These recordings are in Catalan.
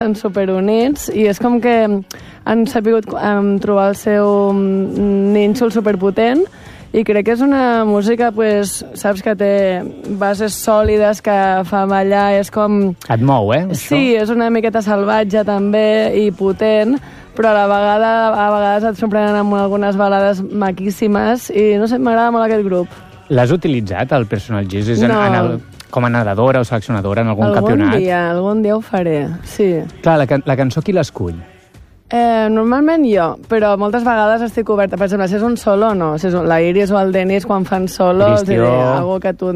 estan superunits i és com que han sapigut trobar el seu nínxol superpotent i crec que és una música, pues, saps, que té bases sòlides, que fa ballar, és com... Et mou, Això? Sí, és una miqueta salvatge també i potent, però a vegades et sorprenen amb algunes balades maquíssimes i no sé, m'agrada molt aquest grup. L'has utilitzat, el Personal Jesus, com a nedadora o seleccionadora en algun campionat? Algun dia ho faré, sí. Clar, la cançó qui l'escull? Normalment jo, però moltes vegades estic oberta. Per exemple, si és un solo, no. Si és la Iris o el Denis, quan fan solo, algú que tu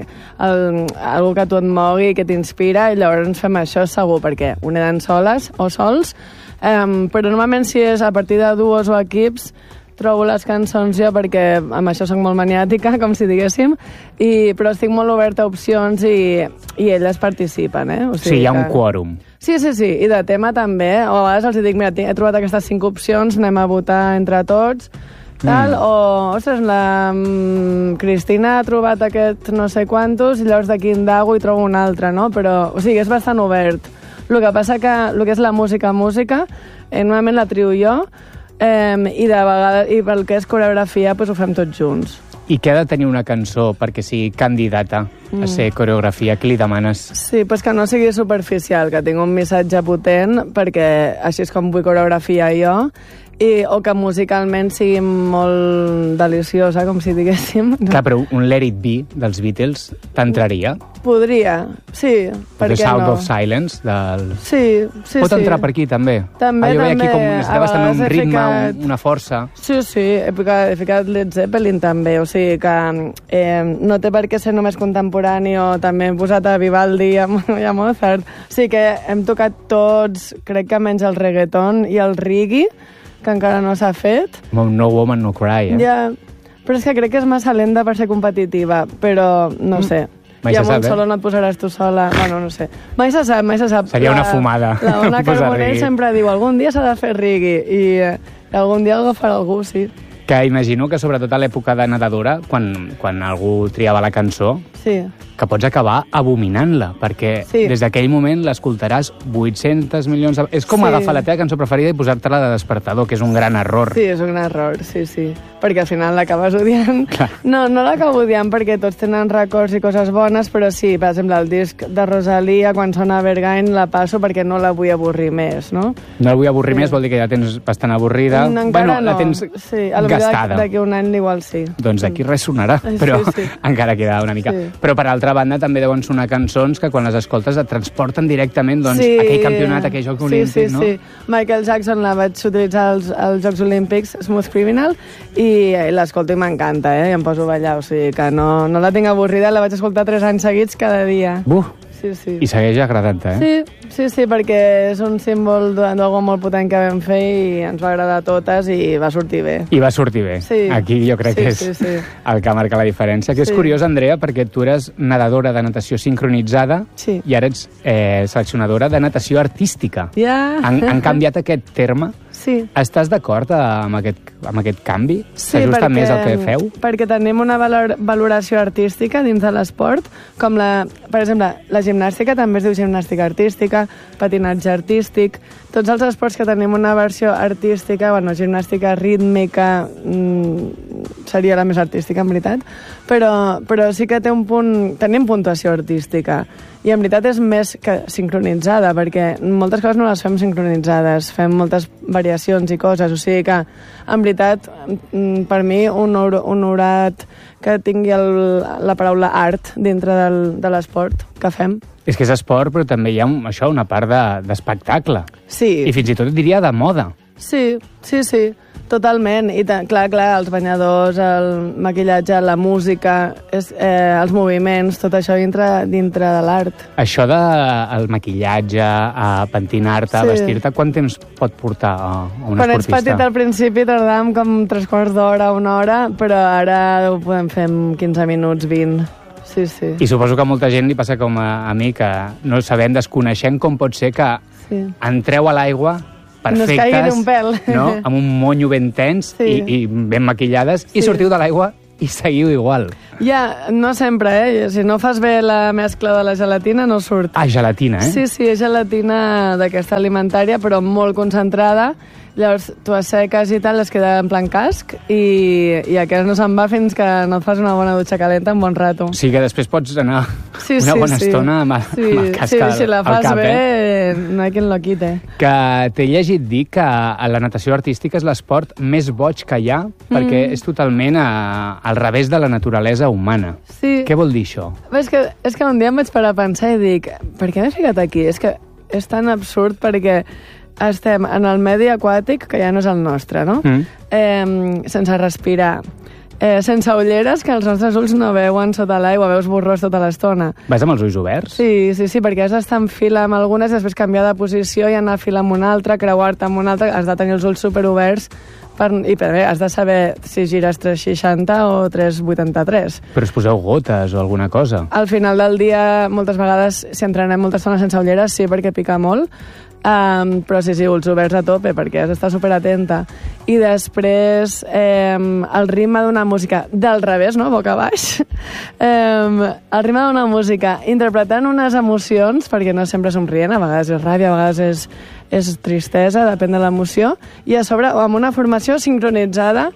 et mogui, que t'inspira, i llavors fem això segur, perquè ho anem soles o sols. Però normalment si és a partir de duos o equips, trobo les cançons jo, perquè amb això soc molt maniàtica, com si diguéssim, però estic molt oberta a opcions i elles participen, O sigui, hi ha un quòrum. Sí, i de tema també. O a vegades els dic, mira, he trobat aquestes 5 opcions, anem a votar entre tots, tal, o, ostres, la Cristina ha trobat aquest no sé quantos, i llavors d'aquí indago i trobo un altre, no? Però, o sigui, és bastant obert. El que passa que el que és la música, normalment la trio jo, i de vegades, i pel que és coreografia, doncs ho fem tots junts. I què ha de tenir una cançó perquè sigui candidata a ser coreografia? Què li demanes? Sí, doncs que no sigui superficial, que tingui un missatge potent, perquè així és com vull coreografia jo, o que musicalment sigui molt deliciosa, com si diguéssim. Clar, però un Let It Be dels Beatles t'entraria? Podria, sí, per què no? The Sound of Silence dels... Sí. Pot entrar per aquí, també? També. Jo veia aquí com necessitaves també un ritme, una força. Sí, he ficat Led Zeppelin també, o sigui que no té per què ser només contemporani, o també he posat a Vivaldi i a Mozart. O sigui que hem tocat tots, crec que menys el reggaeton i el reggae, que encara no s'ha fet. No Woman, No Cry, Ja, però és que crec que és massa lenta per ser competitiva, però no sé. Mai se sap, solo no et posaràs tu sola. Bueno, no sé. Mai se sap. Seria una fumada. La Ona Carbonell sempre diu, algun dia s'ha de fer reggae, i algun dia algú farà algú, sí. Que imagino que sobretot a l'època de nedadora, quan algú triava la cançó, que pots acabar abominant-la, perquè des d'aquell moment l'escoltaràs 800 milions... És com agafar la teva cançó preferida i posar-te-la de despertador, que és un gran error. Sí, és un error, sí. Perquè al final l'acabes odiant. No l'acabo odiant perquè tots tenen records i coses bones, però sí, per exemple, el disc de Rosalia, quan sona Berghain, la passo perquè no la vull avorrir més, no? No la vull avorrir més, vol dir que ja tens bastant avorrida. Encara no. La tens gastada. D'aquí un any igual sí. Doncs d'aquí res sonarà, però encara queda una mica. Però per altra banda també deuen sonar cançons que quan les escoltes et transporten directament a aquell campionat, a aquell Joc Olímpic, no? Sí. Michael Jackson la vaig utilitzar als Jocs Olímpics, Smooth Criminal, i l'escolto i m'encanta, i em poso a ballar, o sigui que no la tinc avorrida, la vaig escoltar 3 anys seguits cada dia. Sí. I segueix agradant-te, Sí, perquè és un símbol d'algú molt potent que vam fer i ens va agradar a totes i va sortir bé. Sí. Aquí jo crec que és el que marca la diferència. Que és curiós, Andrea, perquè tu eres nedadora de natació sincronitzada i ara ets seleccionadora de natació artística. Han canviat aquest terme? Sí. Estàs d'acord amb aquest canvi? S'ajusta més al que feu? Perquè tenim una valoració artística dins de l'esport, com per exemple, la gimnàstica també es diu gimnàstica artística, patinatge artístic, tots els esports que tenim una versió artística, gimnàstica rítmica seria la més artística, en veritat, però sí que té un punt... Tenim puntuació artística, i en veritat és més que sincronitzada, perquè moltes coses no les fem sincronitzades, fem moltes variacions i coses, o sigui que, en veritat, per mi, honorat que tingui la paraula art dintre de l'esport que fem. És que és esport, però també hi ha una part d'espectacle. Sí. I fins i tot diria de moda. Sí, totalment. I clar, els banyadors, el maquillatge, la música, els moviments, tot això dintre de l'art. Això del maquillatge, pentinar-te, vestir-te, quant temps pot portar a un esportista? Quan ets petit al principi tardàvem com 3/4 d'hora, 1 hora, però ara ho podem fer en 15 minuts, 20. Sí. I suposo que a molta gent li passa com a mi, que no sabem, desconeixem com pot ser que entreu a l'aigua perfectes, no? Amb un monyo ben tens i ben maquillades, i sortiu de l'aigua i seguiu igual. Ja, no sempre, Si no fas bé la mescla de la gelatina, no surt. Ah, gelatina, Sí, és gelatina d'aquesta alimentària, però molt concentrada. Llavors, tu asseques i tal, es queda en plan casc i aquest no se'n va fins que no et fas una bona dutxa calenta en bon rato. Sí, que després pots anar una bona estona amb el casc al cap. Si la fas bé, no hi ha qui lo quite. Que t'he llegit dir que la natació artística és l'esport més boig que hi ha, perquè és totalment al revés de la naturalesa humana. Sí. Què vol dir això? És que un dia em vaig parar a pensar i dic, per què m'he ficat aquí? És que és tan absurd perquè estem en el medi aquàtic, que ja no és el nostre, no? Sense respirar, sense ulleres, que els nostres ulls no veuen sota l'aigua, veus borrós tota l'estona. Vas amb els ulls oberts? Sí, perquè has d'estar en fila amb algunes, després canviar de posició i anar a fila amb una altra, creuar-te amb una altra, has de tenir els ulls superoberts i bé, has de saber si gires 360 o 383. Però us poseu gotes o alguna cosa? Al final del dia, moltes vegades, si entrenem molta estona sense ulleres, sí, perquè pica molt, però sí, ulls oberts a tope, perquè has d'estar superatenta. I després, el ritme d'una música del revés, no?, boca baix, el ritme d'una música, interpretant unes emocions, perquè no sempre somrient, a vegades és ràbia, a vegades és tristesa, depèn de l'emoció, i a sobre, amb una formació sincronitzada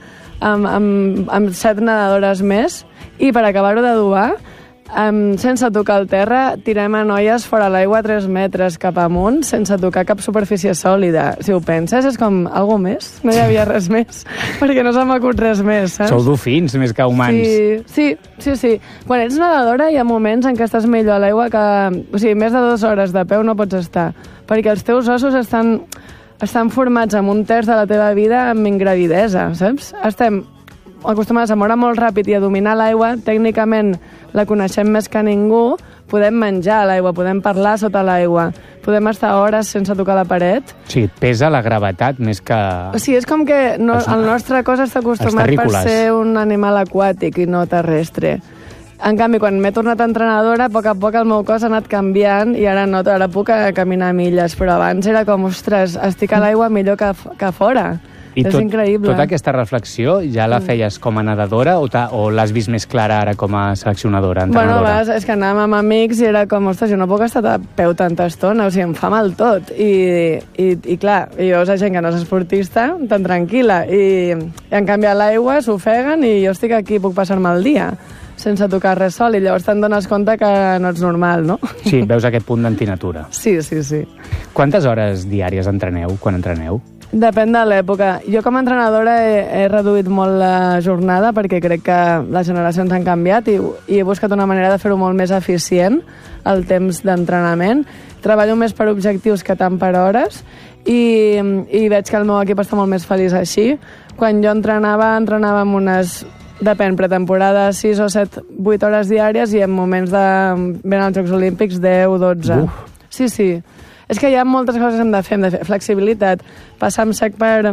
amb 7 nedadores més, i per acabar-ho d'adobar, sense tocar el terra, tirem a noies fora l'aigua 3 metres cap amunt, sense tocar cap superfície sòlida. Si ho penses, és com algo més. No hi havia res més, perquè no se m'acut res més, saps? Sou dofins més que humans. Sí. Quan ets nedadora hi ha moments en què estàs millor a l'aigua que... O sigui, més de 2 hores de peu no pots estar, perquè els teus ossos estan formats amb 1/3 de la teva vida amb ingravidesa, saps? Estem acostumats a moure molt ràpid i a dominar l'aigua, tècnicament la coneixem més que ningú, podem menjar a l'aigua, podem parlar sota l'aigua, podem estar hores sense tocar la paret. Sí, et pesa la gravetat més que... Sí, és com que el nostre cos està acostumat per ser un animal aquàtic i no terrestre. En canvi, quan m'he tornat entrenadora, a poc el meu cos ha anat canviant i ara no, ara puc caminar milles, però abans era com, ostres, estic a l'aigua millor que fora. I és increïble. Tota aquesta reflexió ja la feies com a nedadora o l'has vist més clara ara com a seleccionadora, entrenadora? Bueno, és que anàvem amb amics i era com, ostres, jo no puc estar a peu tanta estona, o sigui, em fa mal tot. I clar, i veus gent que no és esportista, tan tranquil·la, i en canvi a l'aigua s'ofeguen i jo estic aquí, puc passar-me el dia sense tocar res sol, i llavors te'n dones compte que no ets normal, no? Sí, veus aquest punt d'antinatura. Sí. Quantes hores diàries entreneu, quan entreneu? Depèn de l'època. Jo com a entrenadora he reduït molt la jornada perquè crec que les generacions han canviat i he buscat una manera de fer-ho molt més eficient, el temps d'entrenament. Treballo més per objectius que tant per hores i veig que el meu equip està molt més feliç així. Quan jo entrenava amb unes... Depèn, pretemporada 6 o 7, 8 hores diàries i en moments de... Venen els Jocs Olímpics 10, 12. Sí. És que hi ha moltes coses que hem de fer flexibilitat, passar amb sec per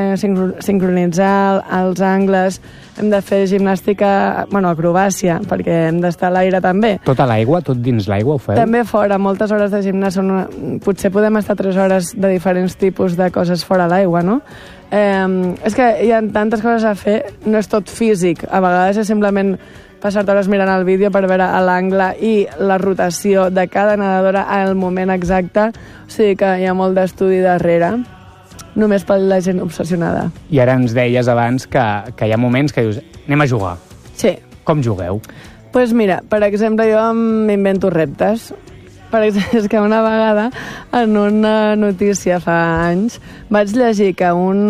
sincronitzar els angles, hem de fer gimnàstica, acrobàcia, perquè hem d'estar a l'aire també. Tot a l'aigua? Tot dins l'aigua ho feu? També fora, moltes hores de gimnàs, potser podem estar 3 hores de diferents tipus de coses fora a l'aigua, no? És que hi ha tantes coses a fer, no és tot físic, a vegades és simplement passar-te hores mirant el vídeo per veure l'angle i la rotació de cada nedadora al moment exacte, o sigui que hi ha molt d'estudi darrere, només per la gent obsessionada. I ara ens deies abans que hi ha moments que dius, anem a jugar. Sí. Com jugueu? Doncs mira, per exemple, jo m'invento reptes. Per exemple, és que una vegada, en una notícia fa anys, vaig llegir que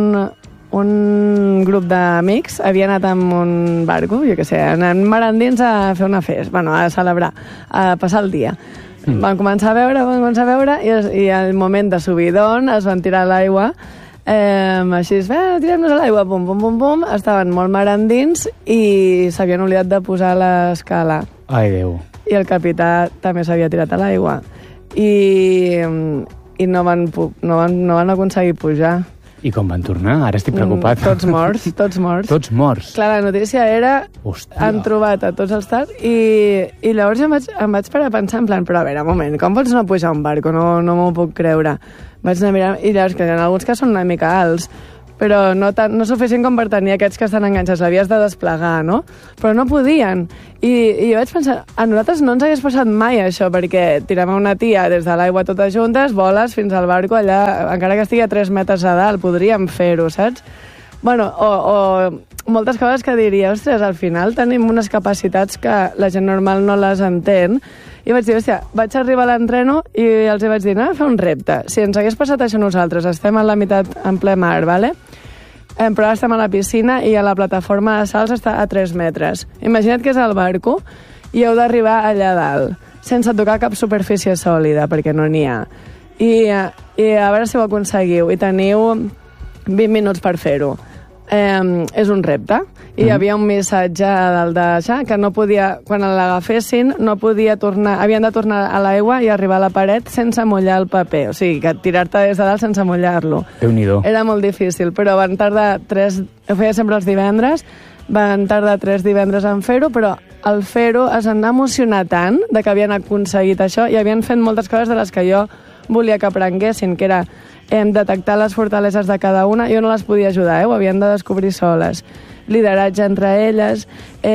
un grup d'amics havia anat amb un barco, jo què sé, anant marandins a fer una festa, a celebrar, a passar el dia. Van començar a veure, i al moment de subidon es van tirar a l'aigua, així, tirem-nos a l'aigua, pum, pum, pum, pum, estaven molt marandins i s'havien oblidat de posar l'escala. Ai, Déu. I el capità també s'havia tirat a l'aigua. I no van aconseguir pujar. I com van tornar? Ara estic preocupat. Tots morts. Tots morts. Clar, la notícia era... Hòstia. Han trobat a tots els tals i llavors em vaig parar a pensar en plan, però a veure, un moment, com pots no pujar a un barco? No m'ho puc creure. Vaig anar a mirar, i llavors que hi ha alguns que són una mica alts, però no suficient com per tenir aquests que estan enganxats, l'havies de desplegar, no? Però no podien. I jo vaig pensar, a nosaltres no ens hagués passat mai això, perquè tirem una tia des de l'aigua totes juntes, voles fins al barco allà, encara que estigui a 3 metres a dalt, podríem fer-ho, saps? Bueno, o moltes coses que diria, ostres, al final tenim unes capacitats que la gent normal no les entén, i vaig dir, hòstia, vaig arribar a l'entreno i els vaig dir, anem a fer un repte. Si ens hagués passat això a nosaltres, estem a la meitat en ple mar, ¿vale? Però ara estem a la piscina i a la plataforma de salts està a 3 metres. Imagina't que és el barco i heu d'arribar allà dalt, sense tocar cap superfície sòlida, perquè no n'hi ha. I a veure si ho aconseguiu. I teniu 20 minuts per fer-ho. És un repte. I hi havia un missatge a dalt d'això que no podia, quan l'agafessin, no podia tornar, havien de tornar a l'aigua i arribar a la paret sense mullar el paper. O sigui, que tirar-te des de dalt sense mullar-lo. Déu-n'hi-do. Era molt difícil, però van tardar 3... Ho feia sempre els divendres, van tardar 3 divendres en fer-ho, però al fer-ho es van emocionar tant de que havien aconseguit això i havien fet moltes coses de les que jo volia que aprenguessin, que era detectar les fortaleses de cada una. Jo no les podia ajudar, ho havien de descobrir soles. Lideratge entre elles,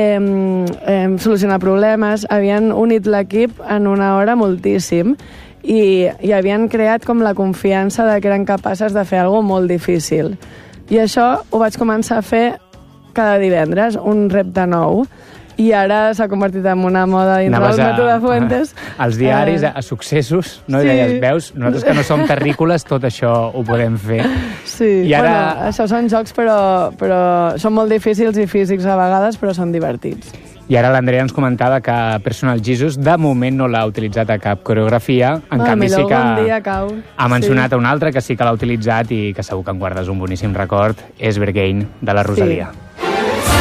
solucionar problemes. Havien unit l'equip en una hora moltíssim i havien creat com la confiança de que eren capaces de fer alguna molt difícil. I això ho vaig començar a fer cada divendres, un repte nou. I ara s'ha convertit en una moda dintre del mètode Fuentes. Als diaris, a successos, no? Sí. I deies, veus, nosaltres que no som terrícoles, tot això ho podem fer. Sí, I ara... bueno, això són jocs, però són molt difícils i físics a vegades, però són divertits. I ara l'Andrea ens comentava que Personal Jesus de moment no l'ha utilitzat a cap coreografia, en canvi sí que ha mencionat un altre que sí que l'ha utilitzat i que segur que en guardes un boníssim record, és Berghain, de la Rosalia. Sí.